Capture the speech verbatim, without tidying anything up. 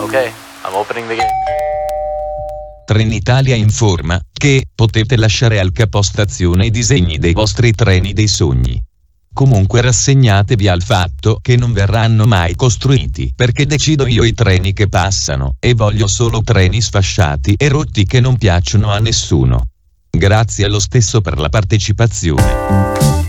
Ok, I'm opening the gate. Trenitalia informa che potete lasciare al capostazione i disegni dei vostri treni dei sogni. Comunque rassegnatevi al fatto che non verranno mai costruiti perché decido io i treni che passano e voglio solo treni sfasciati e rotti che non piacciono a nessuno. Grazie allo stesso per la partecipazione.